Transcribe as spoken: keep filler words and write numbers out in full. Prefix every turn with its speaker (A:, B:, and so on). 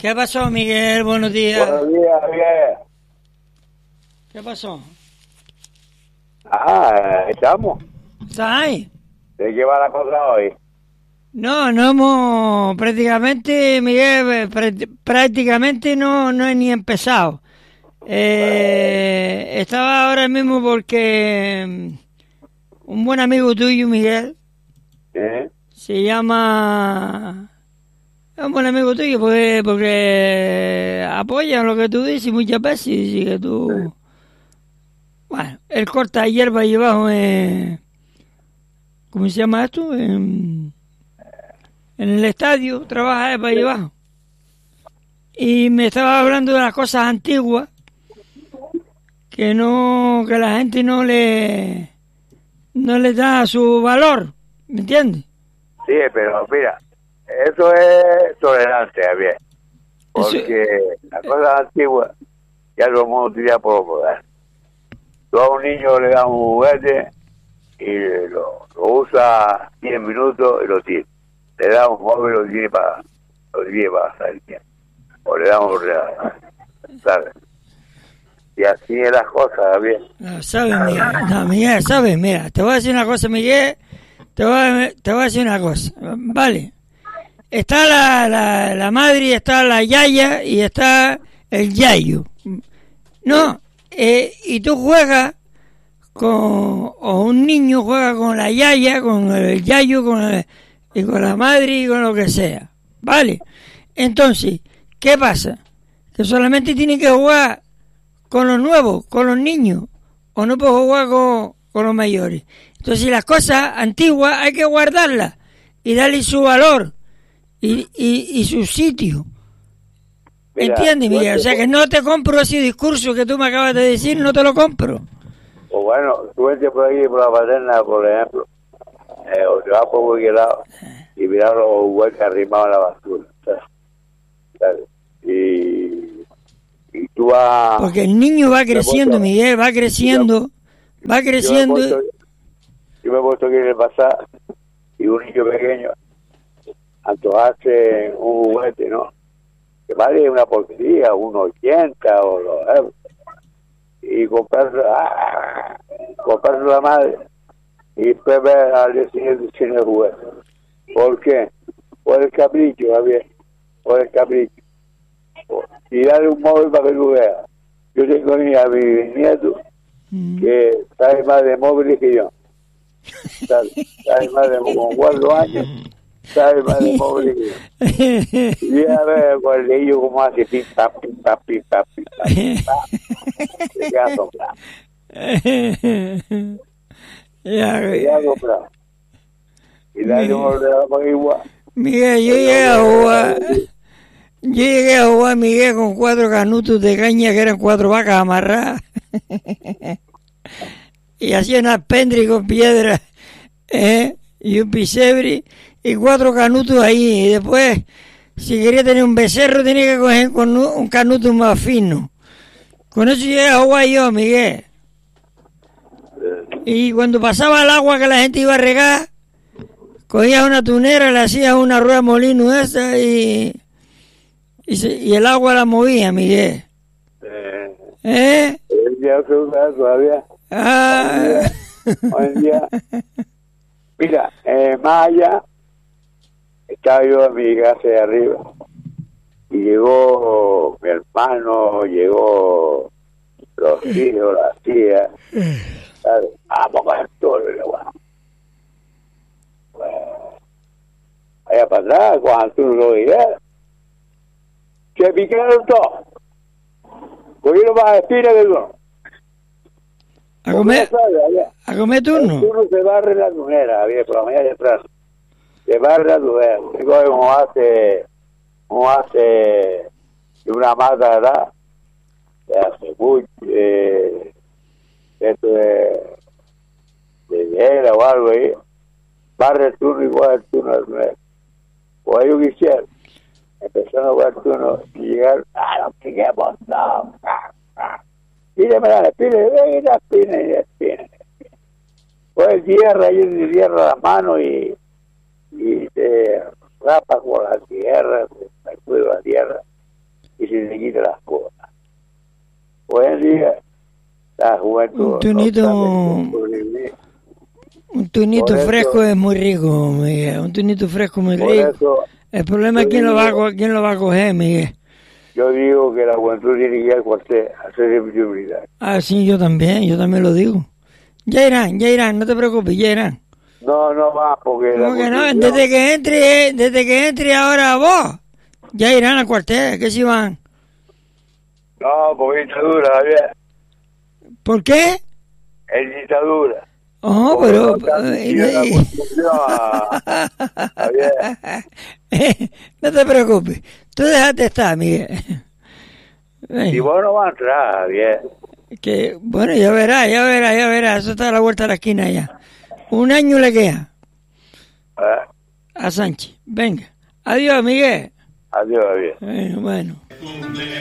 A: ¿Qué pasó, Miguel? Buenos días.
B: Buenos días, Miguel.
A: ¿Qué pasó?
B: Ah, estamos.
A: ¿Estás ahí?
B: ¿De qué va la cosa hoy?
A: No, no hemos prácticamente, Miguel, prá- prácticamente no, no he ni empezado. Eh, estaba ahora mismo porque mm, un buen amigo tuyo, Miguel,
B: ¿Eh?
A: se llama... Es un buen amigo tuyo porque, porque apoya lo que tú dices muchas veces y dice que tú... Bueno, él corta hierba ahí abajo en... ¿Cómo se llama esto? En, en el estadio, trabaja él ahí abajo. Y me estaba hablando de las cosas antiguas que no, que la gente no le, no le da su valor, ¿me entiendes?
B: Sí, pero mira, eso es tolerancia, bien. Porque
A: Eso-
B: las cosas antiguas ya lo hemos utilizado por poder. Tú a un niño le das un juguete y lo, lo usa diez minutos y lo tira. Le das un móvil y lo tiene para, lo tiene para salir bien. O le damos un regalo, ¿sabes? Y así es las cosas, bien.
A: No, ¿sabes, Miguel? No, Miguel, ¿sabes? Mira, te voy a decir una cosa, Miguel. Te voy a, te voy a decir una cosa, ¿vale? Está la, la, la madre, está la yaya y está el yayo. No, eh, y tú juegas con... O un niño juega con la yaya, con el yayo, con el, y con la madre y con lo que sea, ¿vale? Entonces, ¿qué pasa? Que solamente tiene que jugar con los nuevos, con los niños, o no puedo jugar con, con los mayores. Entonces las cosas antiguas hay que guardarlas y darle su valor y, y, y su sitio.
B: Mira,
A: ¿Entiendes, Miguel?
B: yo
A: O sea
B: te-
A: que no te compro ese discurso que tú me acabas de decir, no te lo compro.
B: O bueno, tú vete por aquí, por la paterna, por ejemplo, eh, o te vas por cualquier lado y mirar los huecos arrimados a la basura, ¿sabes? ¿Sabes? Y, y tú vas...
A: Porque el niño va creciendo,
B: puesto-
A: Miguel, va creciendo, va
B: Yo me he
A: creciendo.
B: puesto, yo me he puesto aquí en el pasar y un niño pequeño antojarse un juguete, ¿no? Que vale una porquería, unos ochenta o los euros. Y comprarse, ah, comprarse la madre y después ver al día siguiente sin el juguete. ¿Por qué? Por el capricho, Javier, por el capricho. Y darle un móvil para que tú veas. Yo tengo a mi, a mi nieto
A: Mm.
B: que sabe más de móviles que yo. Sabe, sabe más de con cuatro años, sabe más de móviles que yo. Y a ver con el niño como hace pim pam, pim pam, pim pam, pim pam, pim pam. Se queda asombrado.
A: Ya,
B: Se queda asombrado. Y darle un ordenador igual.
A: Miguel, yo llegué a jugar, yo llegué a jugar, Miguel, con cuatro canutos de caña que eran cuatro vacas amarradas. Y hacía unas pendri con piedras, ¿eh? Y un pisebre y cuatro canutos ahí. Y después, si quería tener un becerro, tenía que coger con un un canuto más fino. Con eso llegué a jugar yo, Miguel. Y cuando pasaba el agua que la gente iba a regar, cogías una tunera, le hacías una rueda molino esa y, y, se- y el agua la movía, Miguel.
B: Eh,
A: ¿Eh?
B: él ya se usa todavía.
A: Ah.
B: Hoy en día. Mira, eh, más allá, estaba yo en mi casa de arriba y llegó mi hermano, llegó los hijos, las tías, ¿sabes? Vamos con el toro, y yo, bueno. Bueno, allá para atrás, cuando tú lo digas, se picaron todos. Cogieron más espinas que tú.
A: A comer,
B: ¿Sabes? Allá.
A: a comer
B: El
A: turno.
B: turno se barre la tunera, bien, por la mañana temprano. Se barre la tunera. Se coge como hace, como hace de una mata, ¿verdad? Se hace mucho, eh, esto de, de hiela o algo ahí. Barre el turno y coge el turno de la tunera. Pues ellos quisieron. Empezaron a jugar el turno y llegaron, ah, no piquemos, no, ah, ah. Pídeme las espinas, ven las espinas y las espinas. Pues tierra, y de tierra la mano y, y te rapa con la tierra, te sacude la tierra. juventud.
A: Un tunito,
B: no sabe
A: un tunito
B: Por eso-
A: fresco es muy rico, Miguel. Un tunito fresco muy
B: Por
A: rico.
B: eso
A: El problema es
B: yo
A: quién lo, va a,
B: digo-
A: co- quién lo va a coger, Miguel.
B: yo digo que la juventud tiene que ir al cuartel a hacer servicio militar.
A: Ah, sí, yo también, yo también lo digo. Ya irán, ya irán, no te preocupes, ya irán.
B: No, no va, porque la
A: ¿Cómo que no?
B: Constitución-
A: Desde que entre, desde que entre ahora vos, ya irán al cuartel, que si van.
B: No, porque es dictadura, Javier.
A: ¿Por qué?
B: Es dictadura.
A: Oh,
B: Porque
A: pero...
B: no está metida en la Constitución, Javier.
A: No te preocupes, tú déjate estar, Miguel. Ven,
B: Y vos no vas a entrar, Javier.
A: que, bueno, ya verás, ya verás, ya verás, eso está a la vuelta de la esquina ya. Un año le queda
B: ¿Eh?
A: a Sánchez. Venga, adiós, Miguel.
B: Adiós, Javier.
A: Bueno, bueno.